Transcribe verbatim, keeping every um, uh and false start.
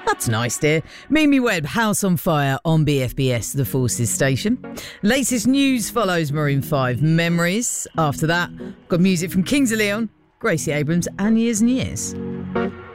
That's nice, dear. Mimi Webb, House on Fire on B F B S, the Forces station. Latest news follows Maroon five, Memories. After that, got music from Kings of Leon, Gracie Abrams and Years and Years.